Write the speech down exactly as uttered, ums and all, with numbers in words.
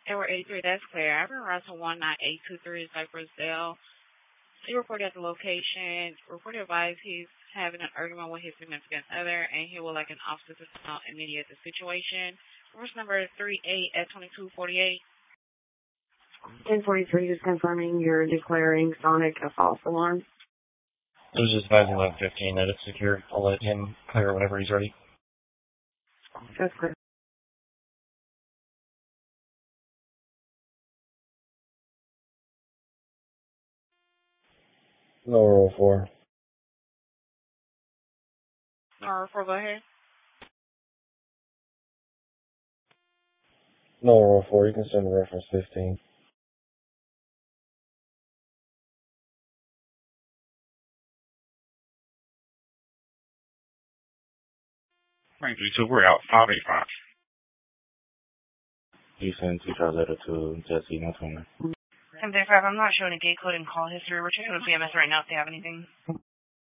Edward eighty-three, that's clear. I've been around to one nine eight two three Cypress Dale. He reported at the location. Reported advised he's having an argument with his significant other, and he would like an officer to come out immediate the situation. Reference number three eight at twenty-two forty-eight. ten forty-three is confirming you're declaring Sonic a false alarm. It was just advising eleven fifteen that it's secure. I'll let him clear whenever he's ready. That's clear. Lower oh four. Lower oh four, go ahead. Lower oh four, you can send reference fifteen. Thank you, so we're out. five eight five. You send two Charles letter to Jesse, no twenty. ten thirty-five, I'm not showing a gate code and call history. We're checking with B M S right now if they have anything.